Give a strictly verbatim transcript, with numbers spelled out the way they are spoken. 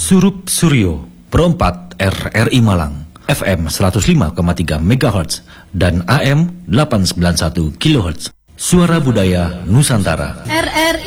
Surup Suryo, Pro empat R R I Malang, F M seratus lima koma tiga megahertz dan A M delapan ratus sembilan puluh satu kilohertz. Suara Budaya Nusantara. R R